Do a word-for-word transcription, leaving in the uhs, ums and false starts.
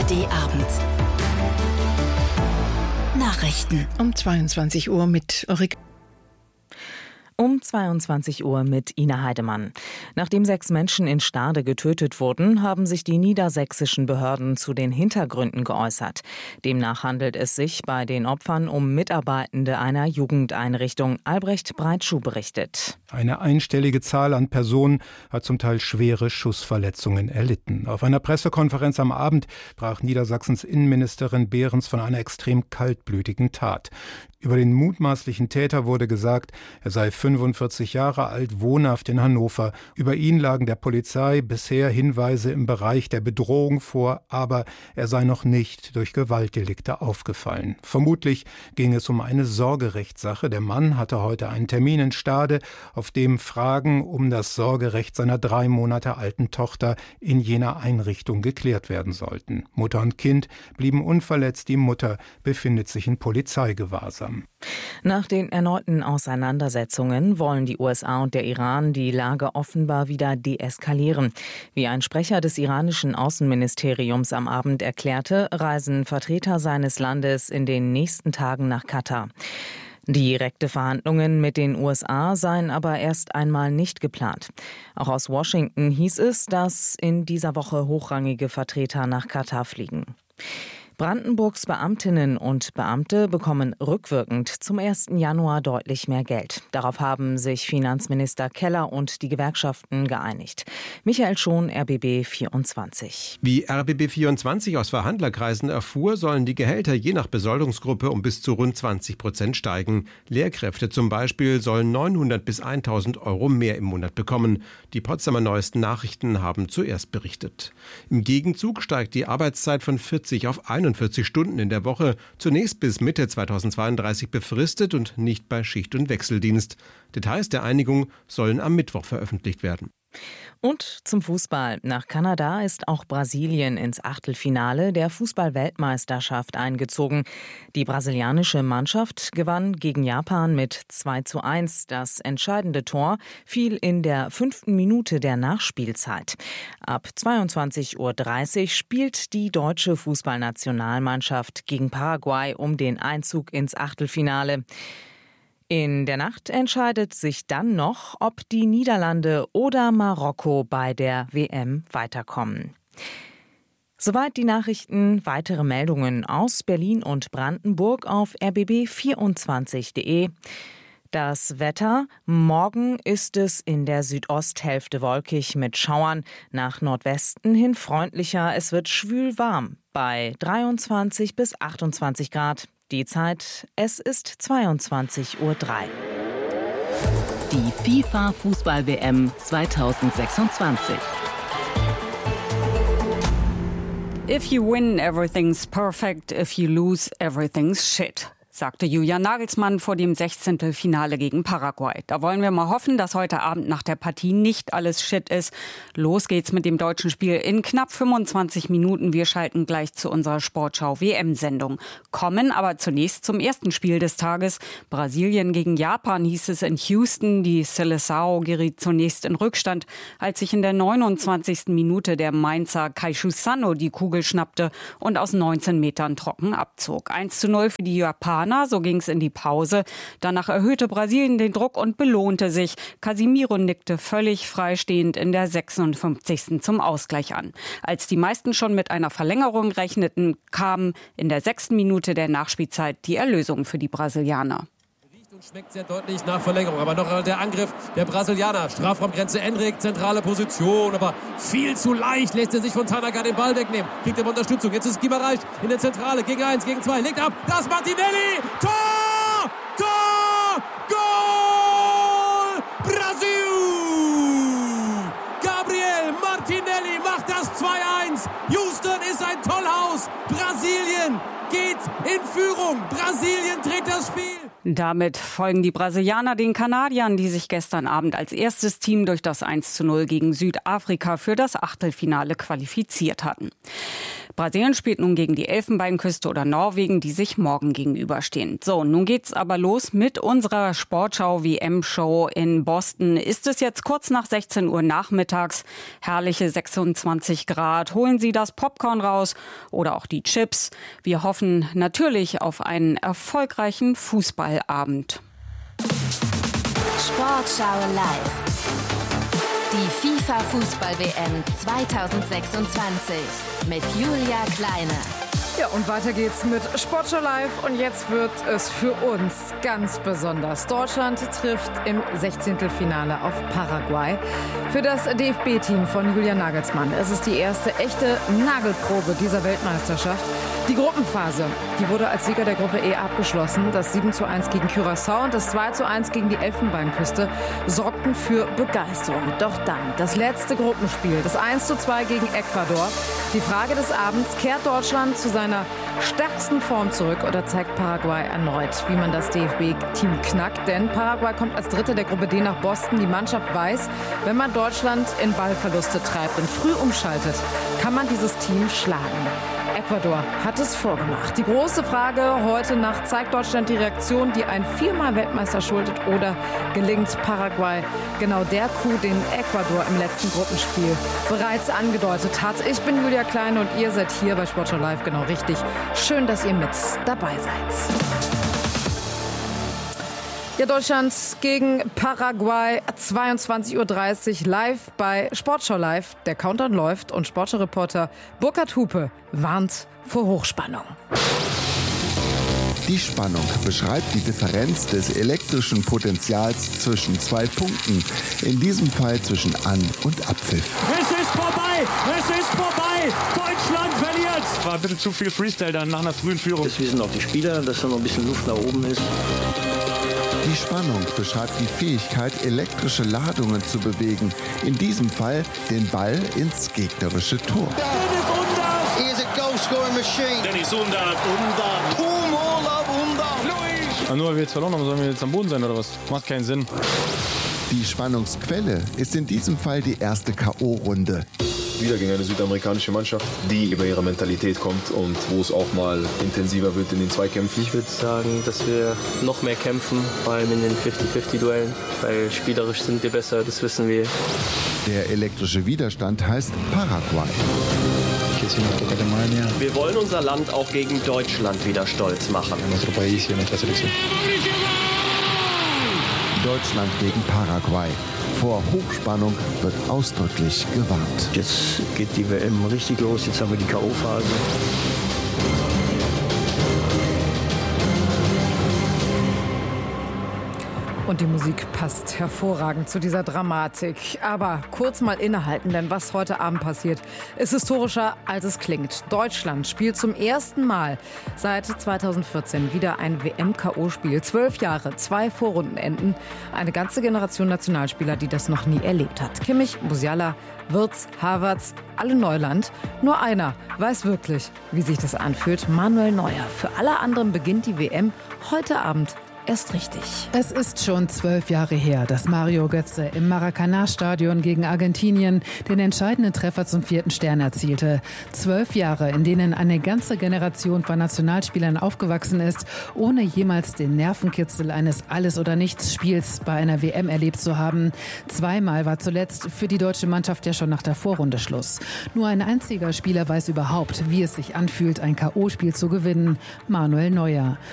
R D Abend. Nachrichten. Um zweiundzwanzig Uhr mit Ulrike. Um zweiundzwanzig Uhr mit Ina Heidemann. Nachdem sechs Menschen in Stade getötet wurden, haben sich die niedersächsischen Behörden zu den Hintergründen geäußert. Demnach handelt es sich bei den Opfern um Mitarbeitende einer Jugendeinrichtung. Albrecht Breitschuh berichtet. Eine einstellige Zahl an Personen hat zum Teil schwere Schussverletzungen erlitten. Auf einer Pressekonferenz am Abend sprach Niedersachsens Innenministerin Behrens von einer extrem kaltblütigen Tat. Über den mutmaßlichen Täter wurde gesagt, er sei fünfundvierzig Jahre alt, wohnhaft in Hannover. Über ihn lagen der Polizei bisher Hinweise im Bereich der Bedrohung vor, aber er sei noch nicht durch Gewaltdelikte aufgefallen. Vermutlich ging es um eine Sorgerechtssache. Der Mann hatte heute einen Termin in Stade, auf dem Fragen um das Sorgerecht seiner drei Monate alten Tochter in jener Einrichtung geklärt werden sollten. Mutter und Kind blieben unverletzt, die Mutter befindet sich in Polizeigewahrsam. Nach den erneuten Auseinandersetzungen wollen die U S A und der Iran die Lage offenbar wieder deeskalieren. Wie ein Sprecher des iranischen Außenministeriums am Abend erklärte, reisen Vertreter seines Landes in den nächsten Tagen nach Katar. Direkte Verhandlungen mit den U S A seien aber erst einmal nicht geplant. Auch aus Washington hieß es, dass in dieser Woche hochrangige Vertreter nach Katar fliegen. Brandenburgs Beamtinnen und Beamte bekommen rückwirkend zum ersten Januar deutlich mehr Geld. Darauf haben sich Finanzminister Keller und die Gewerkschaften geeinigt. Michael Schon, R B B vierundzwanzig. Wie R B B vierundzwanzig aus Verhandlerkreisen erfuhr, sollen die Gehälter je nach Besoldungsgruppe um bis zu rund zwanzig Prozent steigen. Lehrkräfte zum Beispiel sollen neunhundert bis tausend Euro mehr im Monat bekommen. Die Potsdamer Neuesten Nachrichten haben zuerst berichtet. Im Gegenzug steigt die Arbeitszeit von vierzig auf einundvierzig Stunden in der Woche, zunächst bis Mitte zweitausendzweiunddreißig befristet und nicht bei Schicht- und Wechseldienst. Details der Einigung sollen am Mittwoch veröffentlicht werden. Und zum Fußball. Nach Kanada ist auch Brasilien ins Achtelfinale der Fußball-Weltmeisterschaft eingezogen. Die brasilianische Mannschaft gewann gegen Japan mit zwei zu eins. Das entscheidende Tor fiel in der fünften Minute der Nachspielzeit. Ab zweiundzwanzig Uhr dreißig spielt die deutsche Fußballnationalmannschaft gegen Paraguay um den Einzug ins Achtelfinale. In der Nacht entscheidet sich dann noch, ob die Niederlande oder Marokko bei der W M weiterkommen. Soweit die Nachrichten. Weitere Meldungen aus Berlin und Brandenburg auf r b b vierundzwanzig punkt de. Das Wetter. Morgen ist es in der Südosthälfte wolkig mit Schauern. Nach Nordwesten hin freundlicher. Es wird schwül warm bei dreiundzwanzig bis achtundzwanzig Grad. Die Zeit, es ist zweiundzwanzig Uhr drei. Die FIFA-Fußball-W M zweitausendsechsundzwanzig. If you win, everything's perfect. If you lose, everything's shit, sagte Julian Nagelsmann vor dem Sechzehntelfinale gegen Paraguay. Da wollen wir mal hoffen, dass heute Abend nach der Partie nicht alles Shit ist. Los geht's mit dem deutschen Spiel in knapp fünfundzwanzig Minuten. Wir schalten gleich zu unserer Sportschau-W M-Sendung. Kommen aber zunächst zum ersten Spiel des Tages. Brasilien gegen Japan hieß es in Houston. Die Seleção geriet zunächst in Rückstand, als sich in der neunundzwanzigsten Minute der Mainzer Kaishu Sano die Kugel schnappte und aus neunzehn Metern trocken abzog. eins zu null für die Japaner. So ging es in die Pause. Danach erhöhte Brasilien den Druck und belohnte sich. Casemiro nickte völlig freistehend in der sechsundfünfzigsten zum Ausgleich an. Als die meisten schon mit einer Verlängerung rechneten, kam in der sechsten Minute der Nachspielzeit die Erlösung für die Brasilianer. Schmeckt sehr deutlich nach Verlängerung, aber noch der Angriff der Brasilianer. Strafraumgrenze Endrick, zentrale Position, aber viel zu leicht lässt er sich von Tanaka den Ball wegnehmen. Kriegt er Unterstützung, jetzt ist Guimarães in der Zentrale, gegen eins, gegen zwei, legt ab, das ist Martinelli, Tor, Tor, Goal, Brasil! Gabriel Martinelli macht das zwei eins, Houston ist ein Tollhaus, Brasilien geht in Führung, Brasilien dreht das Spiel. Damit folgen die Brasilianer den Kanadiern, die sich gestern Abend als erstes Team durch das eins zu null gegen Südafrika für das Achtelfinale qualifiziert hatten. Brasilien spielt nun gegen die Elfenbeinküste oder Norwegen, die sich morgen gegenüberstehen. So, nun geht's aber los mit unserer Sportschau-W M-Show in Boston. Ist es jetzt kurz nach sechzehn Uhr nachmittags, herrliche sechsundzwanzig Grad. Holen Sie das Popcorn raus oder auch die Chips. Wir hoffen natürlich auf einen erfolgreichen Fußballabend. Sportschau live. Die FIFA-Fußball-W M zweitausendsechsundzwanzig mit Julia Kleine. Ja, und weiter geht's mit Sportschau live. Und jetzt wird es für uns ganz besonders. Deutschland trifft im Sechzehntelfinale auf Paraguay. Für das D F B-Team von Julian Nagelsmann. Es ist die erste echte Nagelprobe dieser Weltmeisterschaft. Die Gruppenphase, die wurde als Sieger der Gruppe E abgeschlossen. Das sieben zu eins gegen Curaçao und das zwei zu eins gegen die Elfenbeinküste sorgten für Begeisterung. Doch dann das letzte Gruppenspiel, das eins zu zwei gegen Ecuador. Die Frage des Abends: Kehrt Deutschland zu seiner stärksten Form zurück oder zeigt Paraguay erneut, wie man das D F B-Team knackt? Denn Paraguay kommt als Dritter der Gruppe D nach Boston. Die Mannschaft weiß, wenn man Deutschland in Ballverluste treibt und früh umschaltet, kann man dieses Team schlagen. Ecuador hat es vorgemacht. Die große Frage heute Nacht: Zeigt Deutschland die Reaktion, die ein viermal Weltmeister schuldet, oder gelingt Paraguay genau der Coup, den Ecuador im letzten Gruppenspiel bereits angedeutet hat? Ich bin Julia Kleine und ihr seid hier bei Sportschau Live genau richtig. Schön, dass ihr mit dabei seid. Ja, Deutschland gegen Paraguay, zweiundzwanzig Uhr dreißig live bei Sportschau Live. Der Countdown läuft und Sportschau-Reporter Burkhard Hupe warnt vor Hochspannung. Die Spannung beschreibt die Differenz des elektrischen Potenzials zwischen zwei Punkten. In diesem Fall zwischen An- und Abpfiff. Es ist vorbei! Es ist vorbei! Deutschland verliert! War ein bisschen zu viel Freestyle dann nach einer frühen Führung. Das wissen auch die Spieler, dass da noch ein bisschen Luft nach oben ist. Die Spannung beschreibt die Fähigkeit, elektrische Ladungen zu bewegen. In diesem Fall den Ball ins gegnerische Tor. Dennis Undaff! He is a goal-scoring machine. Dennis Undaff! Undaff! More love Undaff! Luis! Ja, nur weil wir jetzt verloren haben, sollen wir jetzt am Boden sein oder was? Macht keinen Sinn. Die Spannungsquelle ist in diesem Fall die erste K O-Runde. Wieder gegen eine südamerikanische Mannschaft, die über ihre Mentalität kommt und wo es auch mal intensiver wird in den Zweikämpfen. Ich würde sagen, dass wir noch mehr kämpfen, vor allem in den fünfzig fünfzig Duellen, weil spielerisch sind wir besser, das wissen wir. Der elektrische Widerstand heißt Paraguay. Wir wollen unser Land auch gegen Deutschland wieder stolz machen. Deutschland gegen Paraguay. Vor Hochspannung wird ausdrücklich gewarnt. Jetzt geht die W M richtig los, jetzt haben wir die K O-Phase. Und die Musik passt hervorragend zu dieser Dramatik. Aber kurz mal innehalten, denn was heute Abend passiert, ist historischer, als es klingt. Deutschland spielt zum ersten Mal seit zweitausendvierzehn wieder ein W M-K O-Spiel. Zwölf Jahre, zwei Vorrundenenden. Eine ganze Generation Nationalspieler, die das noch nie erlebt hat. Kimmich, Musiala, Wirtz, Havertz, alle Neuland. Nur einer weiß wirklich, wie sich das anfühlt: Manuel Neuer. Für alle anderen beginnt die W M heute Abend erst richtig. Es ist schon zwölf Jahre her, dass Mario Götze im Maracanã-Stadion gegen Argentinien den entscheidenden Treffer zum vierten Stern erzielte. Zwölf Jahre, in denen eine ganze Generation von Nationalspielern aufgewachsen ist, ohne jemals den Nervenkitzel eines Alles-oder-Nichts-Spiels bei einer W M erlebt zu haben. Zweimal war zuletzt für die deutsche Mannschaft ja schon nach der Vorrunde Schluss. Nur ein einziger Spieler weiß überhaupt, wie es sich anfühlt, ein K O-Spiel zu gewinnen: Manuel Neuer.